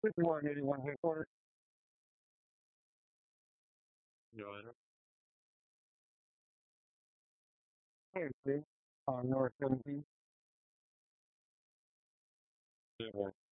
5181 headquarters. Joanna. Hey, please. On North 17. Yeah.